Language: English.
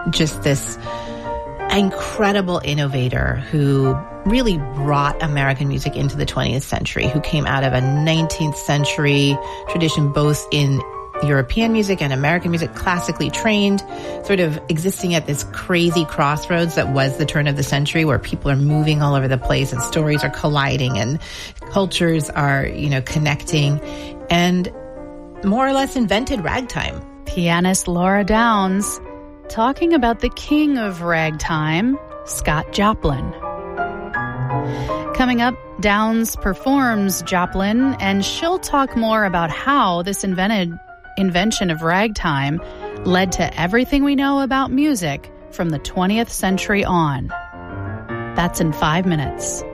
just this incredible innovator who really brought American music into the 20th century, who came out of a 19th century tradition, both in European music and American music, classically trained, sort of existing at this crazy crossroads that was the turn of the century, where people are moving all over the place and stories are colliding and cultures are, connecting, and more or less invented ragtime. Pianist Laura Downs talking about the king of ragtime, Scott Joplin. Coming up, Downs performs Joplin, and she'll talk more about how this invention of ragtime led to everything we know about music from the 20th century on. That's in 5 minutes.